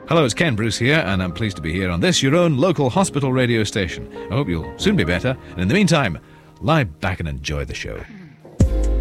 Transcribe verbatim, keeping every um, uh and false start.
Hello, it's Ken Bruce here, and I'm pleased to be here on this, your own local hospital radio station. I hope you'll soon be better, and in the meantime, lie back and enjoy the show.